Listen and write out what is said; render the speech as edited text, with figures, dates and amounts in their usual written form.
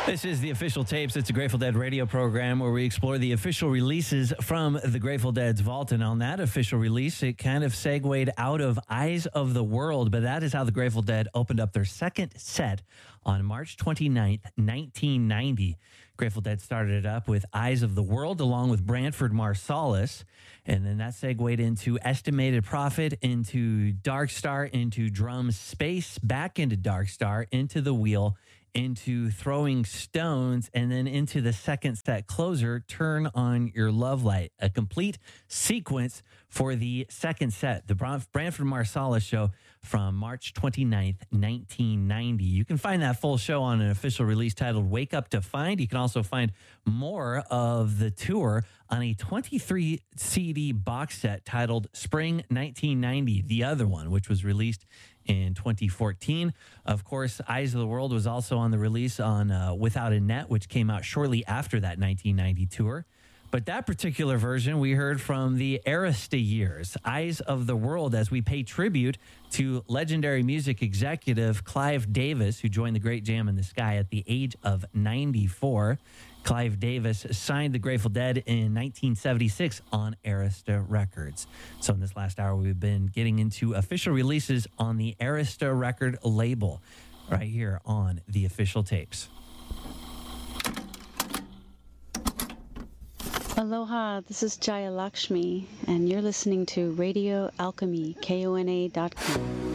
This is the Official Tapes. It's a Grateful Dead radio program where we explore the official releases from the Grateful Dead's vault. And on that official release, it kind of segued out of Eyes of the World. But that is how the Grateful Dead opened up their second set on March 29th, 1990. Grateful Dead started it up with Eyes of the World along with Branford Marsalis. And then that segued into Estimated Prophet, into Dark Star, into Drum Space, back into Dark Star, into The Wheel, into Throwing Stones, and then into the second set closer, Turn on Your Love Light. A complete sequence for the second set, the Branford Marsalis show from March 29th, 1990. You can find that full show on an official release titled Wake Up to Find. You can also find more of the tour on a 23 CD box set titled Spring 1990, the other one, which was released in 2014. Of course, Eyes of the World was also on the release on Without a Net, which came out shortly after that 1990 tour. But that particular version we heard from the Arista years, Eyes of the World, as we pay tribute to legendary music executive Clive Davis, who joined the Great Jam in the Sky at the age of 94. Clive Davis signed the Grateful Dead in 1976 on Arista Records. So in this last hour, we've been getting into official releases on the Arista record label right here on the Official Tapes. Aloha, this is Jaya Lakshmi, and you're listening to Radio Alchemy, KONA.com.